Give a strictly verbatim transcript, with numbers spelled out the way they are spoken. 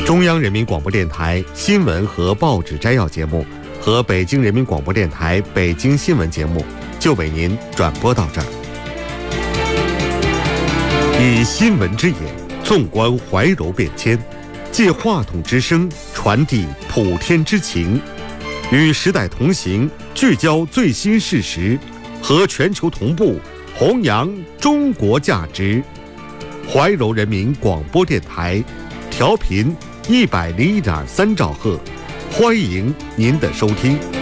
中央人民广播电台新闻和报纸摘要节目和北京人民广播电台北京新闻节目就为您转播到这儿。以新闻之眼纵观怀柔变迁，借话筒之声传递普天之情，与时代同行，聚焦最新事实，和全球同步弘扬中国价值。怀柔人民广播电台，调频一百零一点三兆赫，欢迎您的收听。